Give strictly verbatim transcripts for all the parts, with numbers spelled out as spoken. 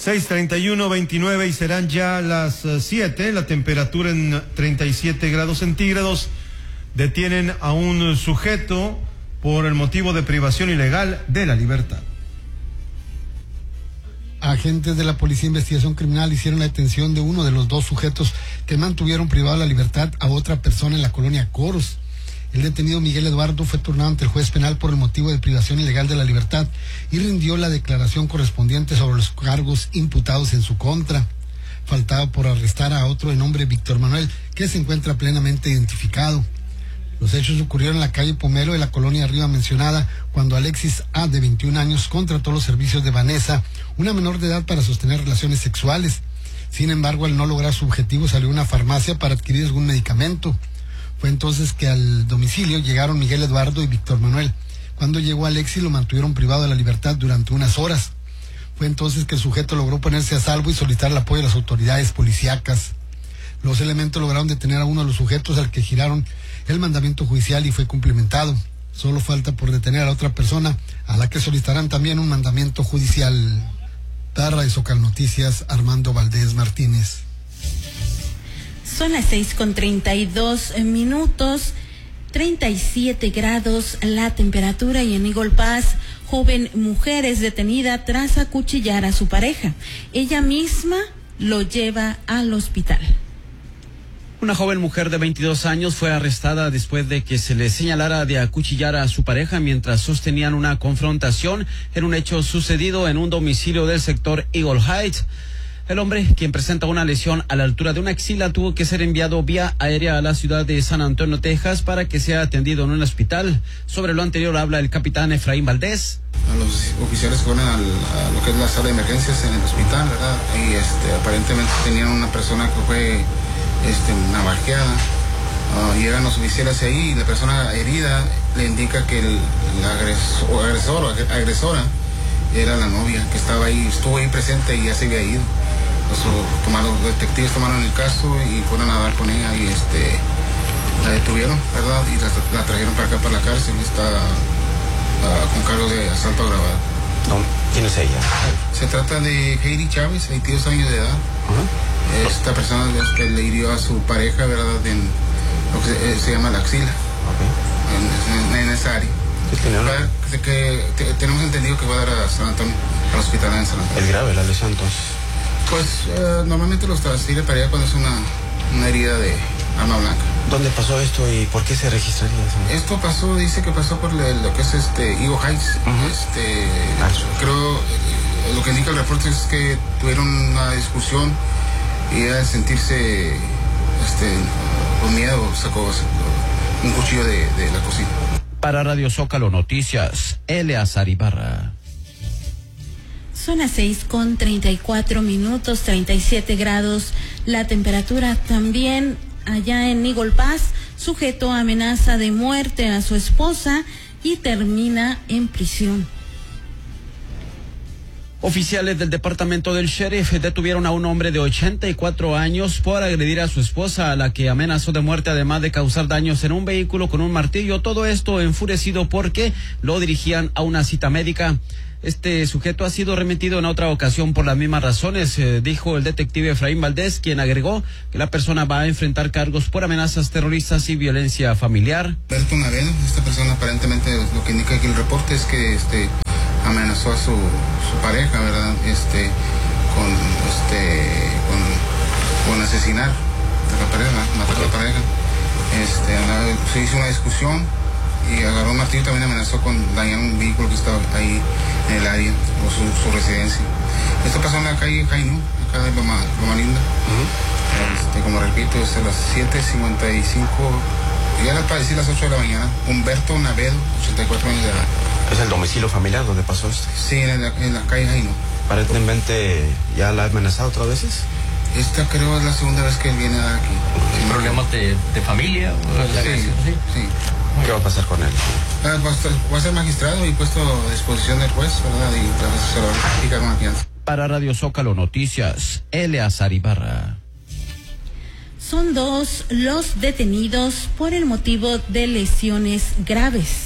seis treinta y uno, veintinueve y serán ya las siete, la temperatura en treinta y siete grados centígrados. Detienen a un sujeto por el motivo de privación ilegal de la libertad. Agentes de la Policía de Investigación Criminal hicieron la detención de uno de los dos sujetos que mantuvieron privado de la libertad a otra persona en la colonia Coros. El detenido Miguel Eduardo fue turnado ante el juez penal por el motivo de privación ilegal de la libertad y rindió la declaración correspondiente sobre los cargos imputados en su contra. Faltaba por arrestar a otro de nombre Víctor Manuel, que se encuentra plenamente identificado. Los hechos ocurrieron en la calle Pomelo de la colonia arriba mencionada, cuando Alexis A., de veintiún años, contrató los servicios de Vanessa, una menor de edad, para sostener relaciones sexuales. Sin embargo, al no lograr su objetivo, salió a una farmacia para adquirir algún medicamento. Fue entonces que al domicilio llegaron Miguel Eduardo y Víctor Manuel. Cuando llegó Alexis, lo mantuvieron privado de la libertad durante unas horas. Fue entonces que el sujeto logró ponerse a salvo y solicitar el apoyo de las autoridades policíacas. Los elementos lograron detener a uno de los sujetos al que giraron el mandamiento judicial y fue cumplimentado. Solo falta por detener a la otra persona, a la que solicitarán también un mandamiento judicial. Tarra de Socal Noticias, Armando Valdés Martínez. Son las seis con treinta y dos minutos, treinta y siete grados la temperatura, y en Eagle Pass, joven mujer es detenida tras acuchillar a su pareja. Ella misma lo lleva al hospital. Una joven mujer de veintidós años fue arrestada después de que se le señalara de acuchillar a su pareja mientras sostenían una confrontación en un hecho sucedido en un domicilio del sector Eagle Heights. El hombre, quien presenta una lesión a la altura de una axila, tuvo que ser enviado vía aérea a la ciudad de San Antonio, Texas, para que sea atendido en un hospital. Sobre lo anterior habla el capitán Efraín Valdés. A los oficiales fueron al, a lo que es la sala de emergencias en el hospital, ¿verdad? Y este, aparentemente tenían una persona que fue este, navajeada. Uh, llegan los oficiales ahí y la persona herida le indica que el, la agresor, agresor, agresora era la novia que estaba ahí, estuvo ahí presente y ya se había ido. Los, tomaron, los detectives tomaron el caso y fueron a dar con ella y este, la detuvieron, ¿verdad? Y la, la trajeron para acá, para la cárcel. Está uh, con cargo de asalto agravado. No, ¿quién es ella? Se trata de Heidi Chávez, veintidós años de edad. Uh-huh. Esta persona este, le hirió a su pareja, ¿verdad? En lo que se, se llama la axila, okay. en, en, en esa área. Para, que, que te, tenemos entendido que va a dar a San Antonio, al hospital en San Antonio. ¿Es grave la lesión entonces? Pues uh, normalmente los transfiere para allá cuando es una, una herida de arma blanca. ¿Dónde pasó esto y por qué se registraría eso? Esto pasó, dice que pasó por le, lo que es este Eagle Heights. Uh-huh. Este, ah, creo, eh, lo que indica el reporte es que tuvieron una discusión y al sentirse este, con miedo sacó un cuchillo de, de la cocina. Para Radio Zócalo Noticias, Eleazar Ibarra. Son las seis con treinta y cuatro minutos, treinta y siete grados la temperatura. También allá en Eagle Pass, sujeto amenaza de muerte a su esposa y termina en prisión. Oficiales del departamento del sheriff detuvieron a un hombre de ochenta y cuatro años por agredir a su esposa, a la que amenazó de muerte, además de causar daños en un vehículo con un martillo. Todo esto enfurecido porque lo dirigían a una cita médica. Este sujeto ha sido remitido en otra ocasión por las mismas razones, eh, dijo el detective Efraín Valdés, quien agregó que la persona va a enfrentar cargos por amenazas terroristas y violencia familiar. Berto Navedo, esta persona aparentemente lo que indica aquí el reporte es que este amenazó a su, su pareja, ¿verdad? Este, con, este, con, con asesinar a la pareja, matar a la pareja. Este, se hizo una discusión y agarró un martillo, también amenazó con dañar un vehículo que estaba ahí en el área, o su, su residencia. Esto pasó en la calle Jainú, acá de Loma, Loma Linda. Uh-huh. Este, como repito, es a las siete cincuenta y cinco, ya era para decir las ocho de la mañana. Humberto Navedo, ochenta y cuatro años de edad. ¿Es el domicilio familiar donde pasó esto? Sí, en la, en la calle Jainú. Aparentemente, ¿ya la ha amenazado otras veces? Esta creo es la segunda vez que él viene aquí. ¿Sí? ¿Problemas de, de familia? Sí, sí, sí. ¿Qué va a pasar con él? Ah, va, a estar, va a ser magistrado y puesto a disposición del juez, ¿verdad? Y se lo va a aplicar una fianza. Para Radio Zócalo Noticias, Eleazar Ibarra. Son dos los detenidos por el motivo de lesiones graves.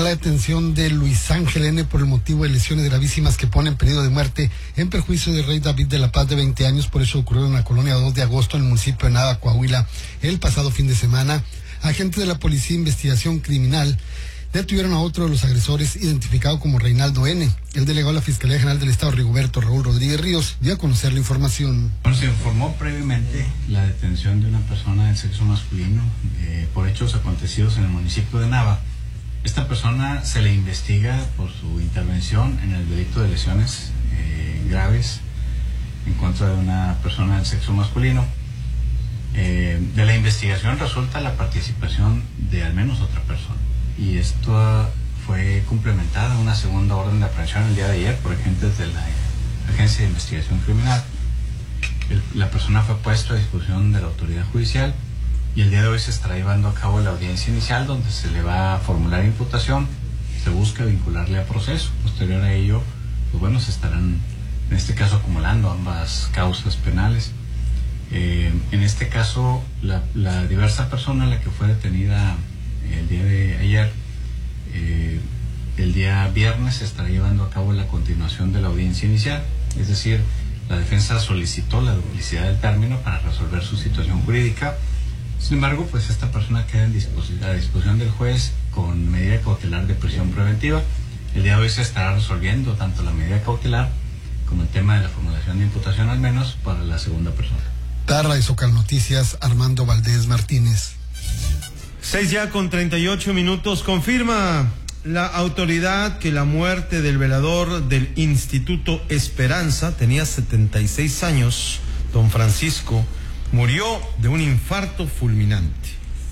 la detención de Luis Ángel N. por el motivo de lesiones gravísimas que pone en peligro de muerte en perjuicio del rey David de la Paz de veinte años. Por eso ocurrió en la colonia dos de agosto en el municipio de Nava, Coahuila, el pasado fin de semana. Agentes de la Policía de Investigación Criminal detuvieron a otro de los agresores, identificado como Reinaldo N. El delegado de la Fiscalía General del Estado, Rigoberto Raúl Rodríguez Ríos, dio a conocer la información. Bueno, se informó previamente la detención de una persona del sexo masculino eh, por hechos acontecidos en el municipio de Nava. Esta persona se le investiga por su intervención en el delito de lesiones eh, graves en contra de una persona del sexo masculino. Eh, de la investigación resulta la participación de al menos otra persona. Y esto fue complementada una segunda orden de aprehensión el día de ayer por agentes de la Agencia de Investigación Criminal. El, la persona fue puesta a disposición de la autoridad judicial y el día de hoy se estará llevando a cabo la audiencia inicial donde se le va a formular imputación, se busca vincularle a proceso. Posterior a ello, pues bueno, se estarán en este caso acumulando ambas causas penales. Eh, en este caso, la, la diversa persona la que fue detenida el día de ayer, eh, el día viernes se estará llevando a cabo la continuación de la audiencia inicial, es decir, la defensa solicitó la duplicidad del término para resolver su situación jurídica. Sin embargo, pues esta persona queda en disposi- a disposición del juez con medida cautelar de prisión preventiva. El día de hoy se estará resolviendo tanto la medida cautelar como el tema de la formulación de imputación, al menos para la segunda persona. Tarra y Socal Noticias, Armando Valdés Martínez. Seis ya con treinta y ocho minutos. Confirma la autoridad que la muerte del velador del Instituto Esperanza, tenía setenta y seis años, don Francisco, murió de un infarto fulminante.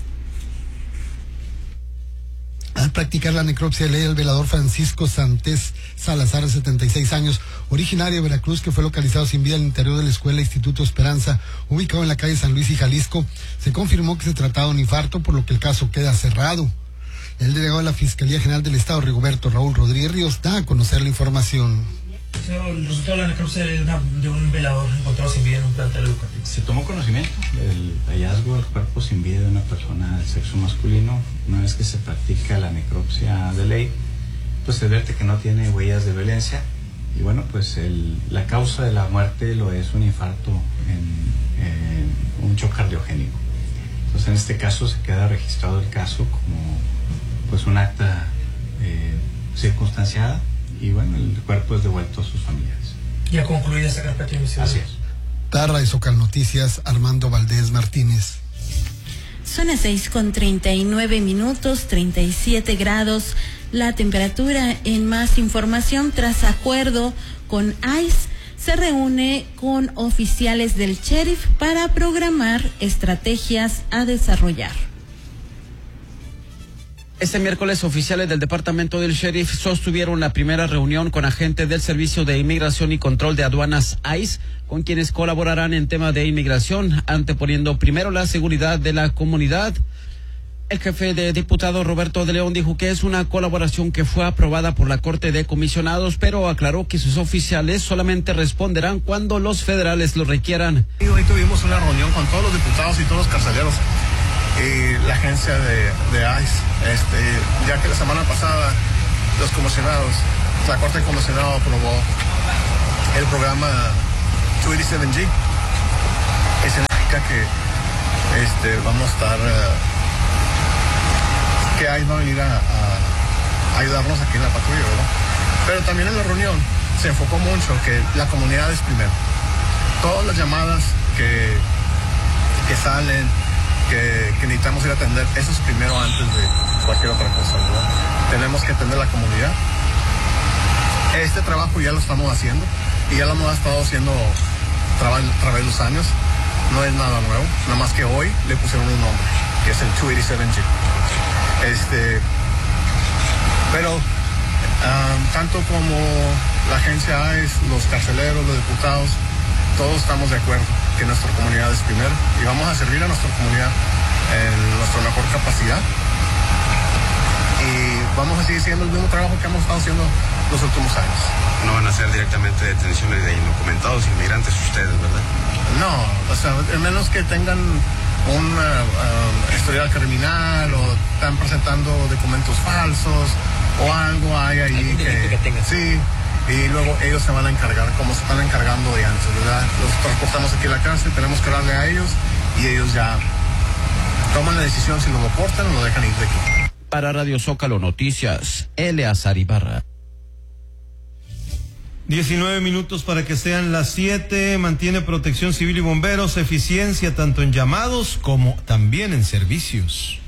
Al practicar la necropsia de ley, el velador Francisco Santés Salazar, de setenta y seis años, originario de Veracruz, que fue localizado sin vida en el interior de la escuela Instituto Esperanza, ubicado en la calle San Luis y Jalisco, se confirmó que se trataba de un infarto, por lo que el caso queda cerrado. El delegado de la Fiscalía General del Estado, Rigoberto Raúl Rodríguez Ríos, da a conocer la información. El resultado de la necropsia de, una, de un velador encontrado sin vida en un plantel educativo. Se tomó conocimiento del hallazgo del cuerpo sin vida de una persona del sexo masculino. Una vez que se practica la necropsia de ley, pues se advierte que no tiene huellas de violencia y bueno, pues el, la causa de la muerte lo es un infarto en, en un shock cardiogénico. Entonces en este caso se queda registrado el caso como pues un acta eh, circunstanciada y bueno, el cuerpo es devuelto a sus familiares. Ya concluida esta carpeta de investigación. Así es. Tarra y Socal Noticias, Armando Valdés Martínez. Son las seis con treinta y nueve minutos, treinta y siete grados la temperatura. En más información, tras acuerdo con I C E, se reúne con oficiales del sheriff para programar estrategias a desarrollar. Este miércoles, oficiales del Departamento del Sheriff sostuvieron la primera reunión con agentes del Servicio de Inmigración y Control de Aduanas I C E, con quienes colaborarán en temas de inmigración, anteponiendo primero la seguridad de la comunidad. El jefe de diputados, Roberto de León, dijo que es una colaboración que fue aprobada por la Corte de Comisionados, pero aclaró que sus oficiales solamente responderán cuando los federales lo requieran. Hoy tuvimos una reunión con todos los diputados y todos los carceleros y la agencia de, de I C E, este, ya que la semana pasada los comisionados, la Corte de Comisionados aprobó el programa dos ochenta y siete G, que significa que este, vamos a estar, uh, que I C E va a venir a, a ayudarnos aquí en la patrulla, ¿verdad? Pero también en la reunión se enfocó mucho que la comunidad es primero. Todas las llamadas que, que salen, Que, que necesitamos ir a atender, eso es primero antes de cualquier otra cosa, ¿verdad? Tenemos que atender la comunidad. Este trabajo ya lo estamos haciendo y ya lo hemos estado haciendo a través de los años, no es nada nuevo, nada más que hoy le pusieron un nombre, que es el dos ochenta y siete G. Este, pero um, tanto como la agencia I C E, los carceleros, los diputados, todos estamos de acuerdo que nuestra comunidad es primero y vamos a servir a nuestra comunidad en nuestra mejor capacidad y vamos a seguir haciendo el mismo trabajo que hemos estado haciendo los últimos años. No van a ser directamente detenciones de indocumentados inmigrantes ustedes, ¿verdad? No, o sea, a menos que tengan un uh, uh, historial criminal o están presentando documentos falsos o algo hay ahí que, que tenga. Sí, y luego ellos se van a encargar, como se están encargando de antes, ¿verdad? Los transportamos aquí a la cárcel, tenemos que darle a ellos y ellos ya toman la decisión si lo deportan o lo dejan ir de aquí. Para Radio Zócalo Noticias, Eleazar Ibarra. diecinueve minutos para que sean las siete. Mantiene Protección Civil y Bomberos eficiencia tanto en llamados como también en servicios.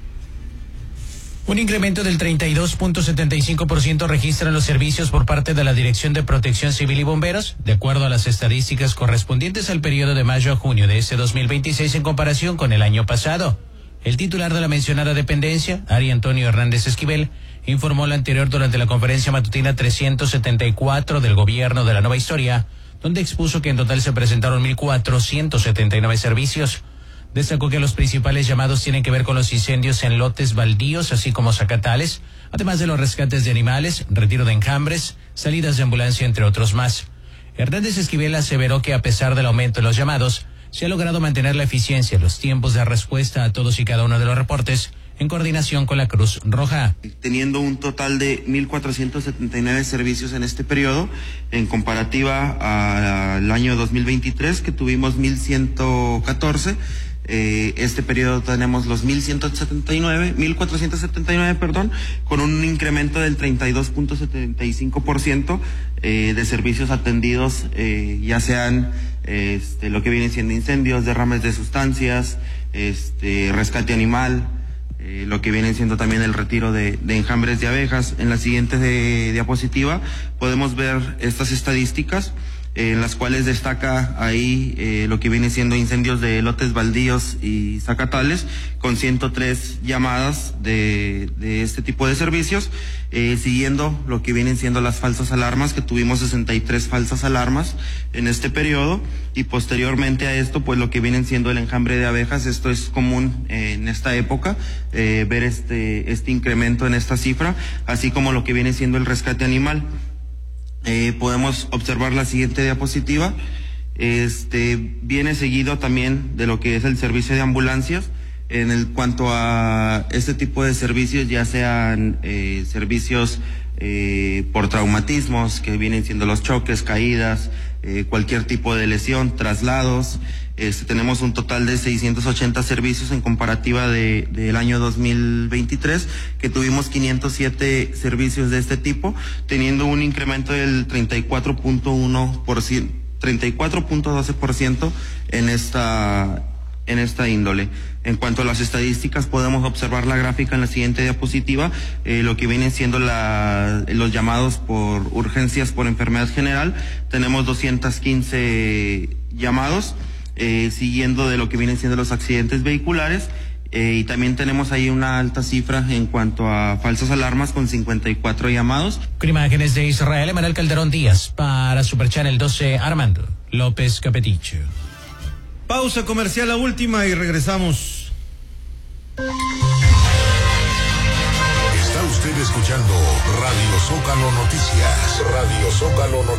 Un incremento del treinta y dos punto setenta y cinco por ciento registran los servicios por parte de la Dirección de Protección Civil y Bomberos, de acuerdo a las estadísticas correspondientes al periodo de mayo a junio de este dos mil veintiséis en comparación con el año pasado. El titular de la mencionada dependencia, Ari Antonio Hernández Esquivel, informó lo anterior durante la conferencia matutina trescientos setenta y cuatro del Gobierno de la Nueva Historia, donde expuso que en total se presentaron mil cuatrocientos setenta y nueve servicios. Destacó que los principales llamados tienen que ver con los incendios en lotes baldíos, así como zacatales, además de los rescates de animales, retiro de enjambres, salidas de ambulancia, entre otros más. Hernández Esquivel aseveró que a pesar del aumento de los llamados, se ha logrado mantener la eficiencia y los tiempos de respuesta a todos y cada uno de los reportes en coordinación con la Cruz Roja. Teniendo un total de mil cuatrocientos setenta y nueve servicios en este periodo, en comparativa al año dos mil veintitrés, que tuvimos mil ciento catorce, eh, este periodo tenemos los mil ciento setenta y nueve, mil cuatrocientos setenta y nueve, perdón, con un incremento del treinta y dos punto setenta y cinco por ciento eh, de servicios atendidos, eh, ya sean este, lo que vienen siendo incendios, derrames de sustancias, este, rescate animal, Eh, lo que viene siendo también el retiro de, de enjambres de abejas. En la siguiente de, diapositiva podemos ver estas estadísticas, eh, en las cuales destaca ahí eh, lo que viene siendo incendios de lotes baldíos y zacatales, con ciento tres llamadas de, de este tipo de servicios, eh, siguiendo lo que vienen siendo las falsas alarmas, que tuvimos sesenta y tres falsas alarmas en este periodo, y posteriormente a esto, pues lo que vienen siendo el enjambre de abejas. Esto es común eh, en esta época, eh, ver este, este incremento en esta cifra, así como lo que viene siendo el rescate animal. Eh, podemos observar la siguiente diapositiva. Este viene seguido también de lo que es el servicio de ambulancias. En el cuanto a este tipo de servicios, ya sean eh, servicios eh, por traumatismos, que vienen siendo los choques, caídas, eh, cualquier tipo de lesión, traslados. Este, tenemos un total de seiscientos ochenta servicios en comparativa de del año dos mil veintitrés, que tuvimos quinientos siete servicios de este tipo, teniendo un incremento del treinta y cuatro punto uno por ciento, treinta y cuatro punto doce por ciento en esta en esta índole. En cuanto a las estadísticas, podemos observar la gráfica en la siguiente diapositiva, eh, lo que vienen siendo la, los llamados por urgencias por enfermedad general. Tenemos doscientos quince llamados, eh, siguiendo de lo que vienen siendo los accidentes vehiculares, eh, y también tenemos ahí una alta cifra en cuanto a falsas alarmas, con cincuenta y cuatro llamados. Con imágenes de Israel, Emanuel Calderón Díaz, para Super Channel doce, Armando López Capeticho. Pausa comercial, la última, y regresamos. Está usted escuchando Radio Zócalo Noticias. Radio Zócalo Noticias.